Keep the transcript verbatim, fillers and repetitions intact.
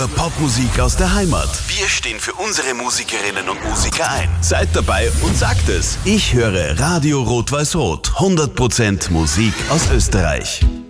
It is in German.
Nur Popmusik aus der Heimat. Wir stehen für unsere Musikerinnen und Musiker ein. Seid dabei und sagt es. Ich höre Radio Rot-Weiß-Rot. hundert Prozent Musik aus Österreich.